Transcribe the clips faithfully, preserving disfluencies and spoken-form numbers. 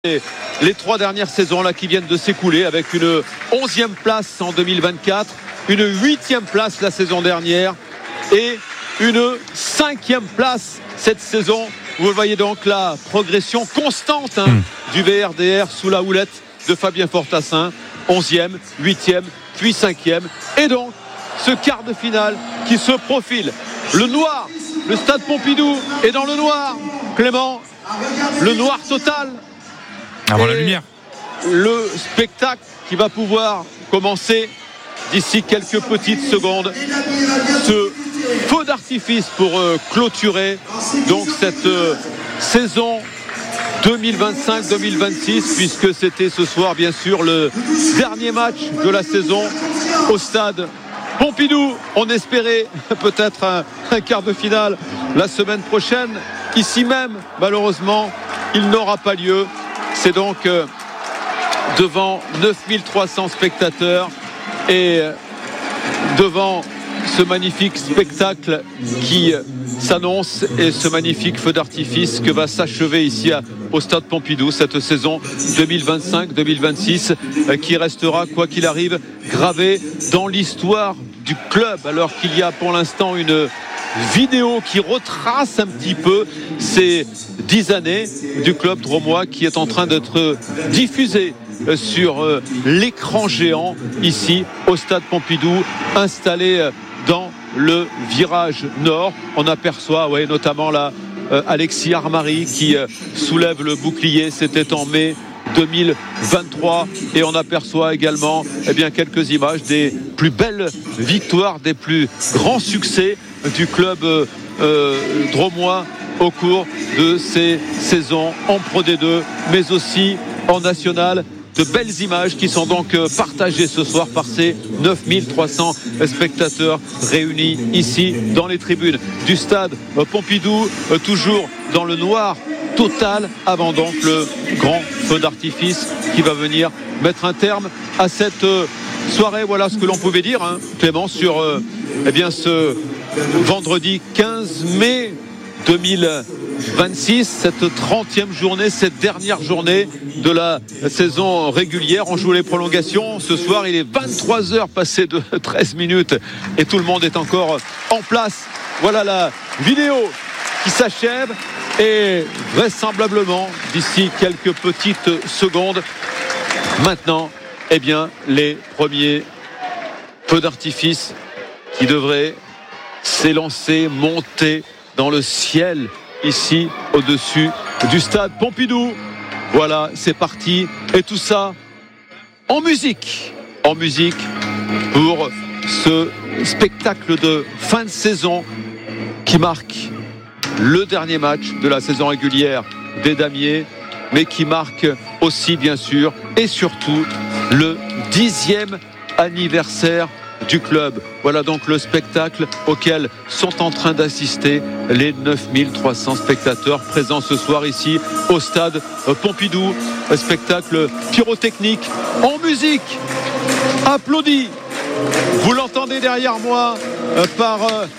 Les trois dernières saisons là qui viennent de s'écouler avec une onzième place en deux mille vingt-quatre, une huitième place la saison dernière et une cinquième place cette saison. Vous voyez donc la progression constante hein, mmh. du V R D R sous la houlette de Fabien Fortassin. onzième, huitième, puis cinquième. Et donc ce quart de finale qui se profile. Le noir, le stade Pompidou est dans le noir. Clément, le noir total. Avant la lumière. Le spectacle qui va pouvoir commencer d'ici quelques petites secondes. Ce feu d'artifice pour euh, clôturer donc cette euh, saison deux mille vingt-cinq deux mille vingt-six, puisque c'était ce soir bien sûr le dernier match de la saison au stade Pompidou. On espérait peut-être un, un quart de finale la semaine prochaine. Ici même, malheureusement, il n'aura pas lieu. C'est donc euh, devant neuf mille trois cents spectateurs et euh, devant ce magnifique spectacle qui euh, s'annonce et ce magnifique feu d'artifice que va s'achever ici à, au stade Pompidou cette saison deux mille vingt-cinq deux mille vingt-six euh, qui restera quoi qu'il arrive gravé dans l'histoire du club, alors qu'il y a pour l'instant une vidéo qui retrace un petit peu ces dix années du club drômois qui est en train d'être diffusée sur l'écran géant ici au stade Pompidou, installé dans le virage nord. On aperçoit ouais, notamment là Alexis Armari qui soulève le bouclier. C'était en mai deux mille vingt-trois et on aperçoit également eh bien, quelques images des plus belles victoires, des plus grands succès du club euh, euh, drômois au cours de ces saisons en Pro D deux mais aussi en National. De belles images qui sont donc partagées ce soir par ces neuf mille trois cents spectateurs réunis ici dans les tribunes du stade Pompidou, toujours dans le noir total, avant donc le grand feu d'artifice qui va venir mettre un terme à cette soirée. Voilà ce que l'on pouvait dire hein, Clément sur euh, eh bien, ce vendredi quinze mai deux mille vingt-six, cette trentième journée, cette dernière journée de la saison régulière. On joue les prolongations. Ce soir, il est vingt-trois heures passées de treize minutes et tout le monde est encore en place. Voilà la vidéo qui s'achève et vraisemblablement d'ici quelques petites secondes, maintenant, eh bien, les premiers feux d'artifice qui devraient s'élancer, monter dans le ciel ici au-dessus du stade Pompidou. Voilà, c'est parti. Et tout ça en musique. En musique pour ce spectacle de fin de saison qui marque le dernier match de la saison régulière des Damiers, mais qui marque aussi bien sûr et surtout le dixième anniversaire du club. Voilà donc le spectacle auquel sont en train d'assister les neuf mille trois cents spectateurs présents ce soir ici au stade Pompidou. Un spectacle pyrotechnique en musique. Applaudi. Vous l'entendez derrière moi par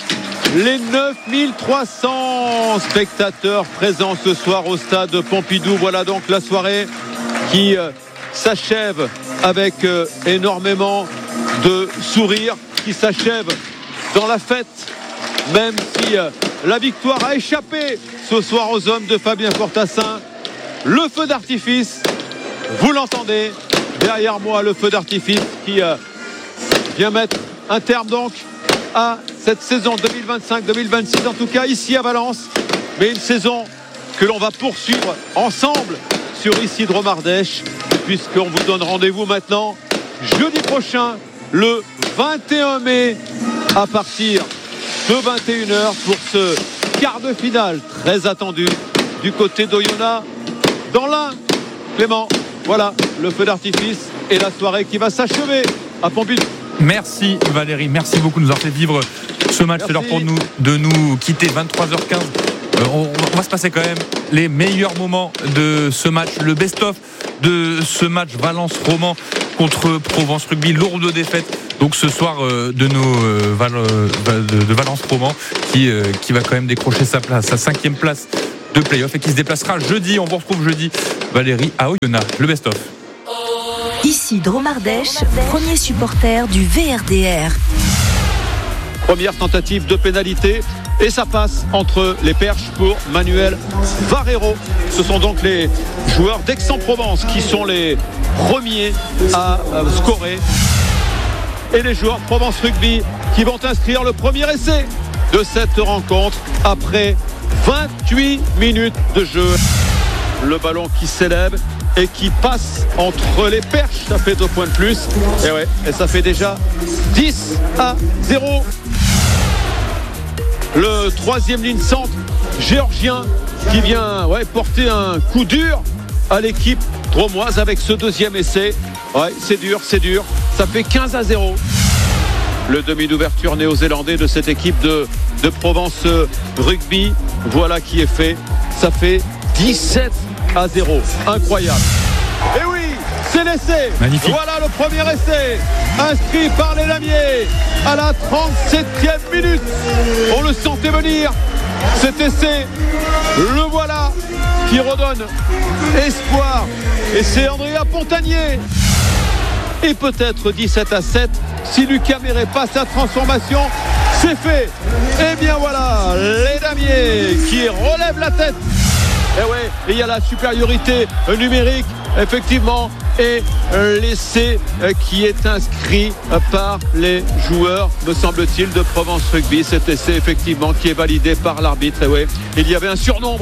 les neuf mille trois cents spectateurs présents ce soir au stade Pompidou. Voilà donc la soirée qui s'achève avec énormément de sourires, qui s'achève dans la fête, même si euh, la victoire a échappé ce soir aux hommes de Fabien Fortassin. Le feu d'artifice, vous l'entendez derrière moi, le feu d'artifice qui euh, vient mettre un terme donc à cette saison deux mille vingt-cinq deux mille vingt-six, en tout cas ici à Valence, mais une saison que l'on va poursuivre ensemble sur ici Dromardèche, puisqu'on vous donne rendez-vous maintenant jeudi prochain, le vingt et un mai, à partir de vingt et une heures, pour ce quart de finale très attendu du côté d'Oyonnax dans l'Ain. Clément, voilà le feu d'artifice et la soirée qui va s'achever à Pompidou. Merci Valérie, merci beaucoup de nous avoir fait vivre ce match. Merci. C'est l'heure pour nous de nous quitter, vingt-trois heures quinze. Euh, on, on va se passer quand même les meilleurs moments de ce match, le best-of de ce match Valence-Roman contre Provence Rugby, lourde défaite donc ce soir euh, de nos euh, Val, euh, de, de Valence-Roman qui, euh, qui va quand même décrocher sa place, sa cinquième place de play-off et qui se déplacera jeudi. On vous retrouve jeudi, Valérie, à Oyonnax, le best-of. Ici Dromardèche, premier supporter du V R D R. Première tentative de pénalité et ça passe entre les perches pour Manuel Varero. Ce sont donc les joueurs d'Aix-en-Provence qui sont les premiers à scorer et les joueurs de Provence Rugby qui vont inscrire le premier essai de cette rencontre après vingt-huit minutes de jeu. Le ballon qui s'élève et qui passe entre les perches, ça fait deux points de plus et ouais, et ça fait déjà dix à zéro. Le troisième ligne centre géorgien qui vient ouais, porter un coup dur à l'équipe dromoise avec ce deuxième essai. Ouais, c'est dur, c'est dur. Ça fait quinze à zéro. Le demi d'ouverture néo-zélandais de cette équipe de, de Provence Rugby. Voilà qui est fait. Ça fait dix-sept à zéro. Incroyable. Et oui, c'est l'essai. Magnifique. Voilà le premier essai inscrit par les Lamiers à la trente-septième minute. On le sentait venir. Cet essai, le voilà qui redonne espoir. Et c'est Andrea Pontanier. Et peut-être dix-sept à sept si Lucas Meret passe sa transformation. C'est fait. Et bien voilà, les Damiers qui relèvent la tête. Et ouais, il y a la supériorité numérique, effectivement, et l'essai qui est inscrit par les joueurs, me semble-t-il, de Provence Rugby. Cet essai, effectivement, qui est validé par l'arbitre. Et ouais, il y avait un surnombre.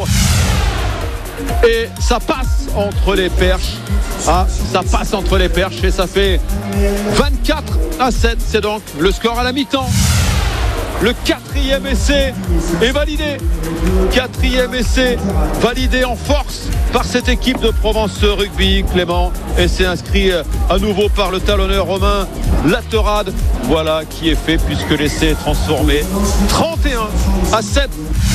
Et ça passe entre les perches. Ah, ça passe entre les perches et ça fait vingt-quatre à sept. C'est donc le score à la mi-temps. Le quatrième essai est validé. Quatrième essai validé en force par cette équipe de Provence Rugby, Clément. Et c'est inscrit à nouveau par le talonneur romain Laterade. Voilà qui est fait puisque l'essai est transformé. trente et un à sept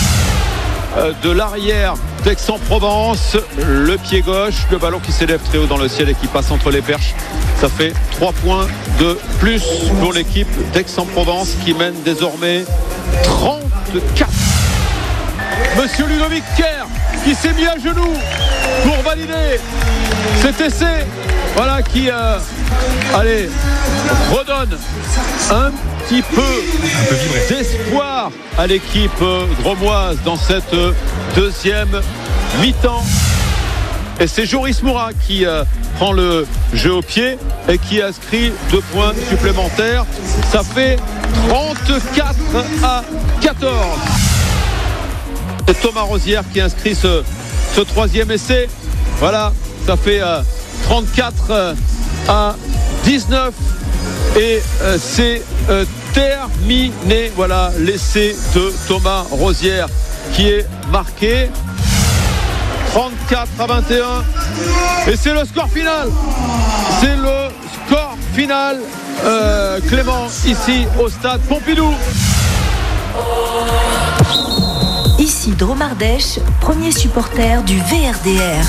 de l'arrière d'Aix-en-Provence. Le pied gauche, le ballon qui s'élève très haut dans le ciel et qui passe entre les perches. Ça fait trois points de plus pour l'équipe d'Aix-en-Provence qui mène désormais trente-quatre. Monsieur Ludovic Kerr qui s'est mis à genoux pour valider cet essai. Voilà qui euh, allez, redonne un petit peu, un peu d'espoir à l'équipe dromoise dans cette deuxième mi-temps. Et c'est Joris Moura qui euh, prend le jeu au pied et qui inscrit deux points supplémentaires. Ça fait trente-quatre à quatorze. C'est Thomas Rosière qui inscrit ce, ce troisième essai. Voilà, ça fait euh, trente-quatre à dix-neuf. Et euh, c'est euh, terminé. Voilà l'essai de Thomas Rosière qui est marqué. trente-quatre à vingt et un. Et c'est le score final. C'est le score final, euh, Clément, ici au stade Pompidou. Ici Dromardèche, premier supporter du V R D R.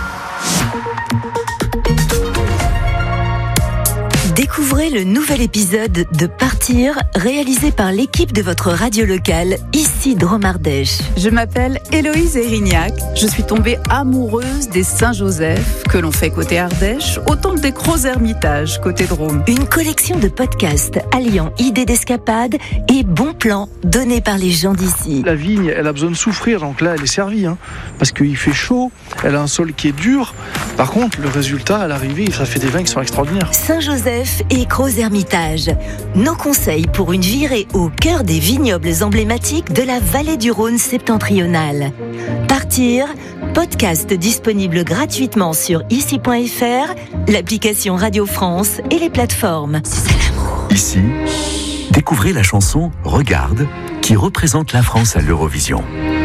Découvrez le nouvel épisode de Partir, réalisé par l'équipe de votre radio locale, ici Dromardèche. Je m'appelle Héloïse Erignac. Je suis tombée amoureuse des Saint-Joseph, que l'on fait côté Ardèche, autant que des Crozes-Hermitage, côté Drôme. Une collection de podcasts alliant idées d'escapade et bons plans donnés par les gens d'ici. La vigne, elle a besoin de souffrir, donc là, elle est servie, hein, parce qu'il fait chaud, elle a un sol qui est dur. Par contre, le résultat, à l'arrivée, ça fait des vins qui sont extraordinaires. Saint-Joseph et Crozes-Hermitage. Nos conseils pour une virée au cœur des vignobles emblématiques de la vallée du Rhône septentrionale. Partir, podcast disponible gratuitement sur ici point f r, l'application Radio France et les plateformes. C'est ça l'amour. Ici, découvrez la chanson Regarde qui représente la France à l'Eurovision.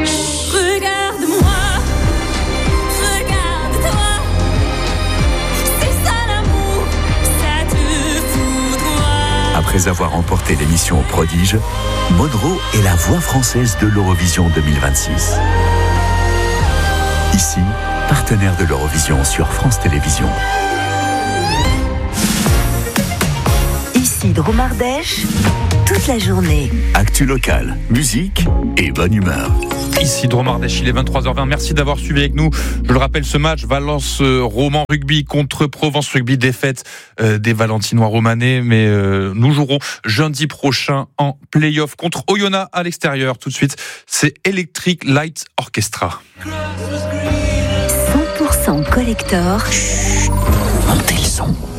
Après avoir remporté l'émission Prodige, Monroe est la voix française de l'Eurovision deux mille vingt-six. Ici, partenaire de l'Eurovision sur France Télévisions. Ici Dromardèche, toute la journée. Actu locale, musique et bonne humeur. Ici Dromardèche, il est vingt-trois heures vingt. Merci d'avoir suivi avec nous. Je le rappelle, ce match Valence-Roman Rugby contre Provence Rugby, défaite euh, des Valentinois romanais. Mais euh, nous jouerons jeudi prochain en play-off contre Oyonnax à l'extérieur. Tout de suite, c'est Electric Light Orchestra. cent pour cent collector. Chut, montez le son.